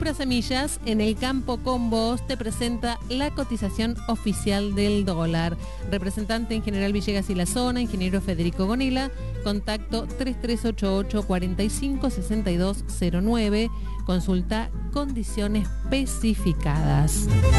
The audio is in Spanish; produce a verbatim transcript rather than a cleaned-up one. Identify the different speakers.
Speaker 1: Cupra Semillas, en el campo con vos, te presenta la cotización oficial del dólar. Representante en General Villegas y la zona, ingeniero Federico Gonila, contacto tres tres ocho ocho, cuatro cinco, seis dos cero nueve, consulta condiciones especificadas.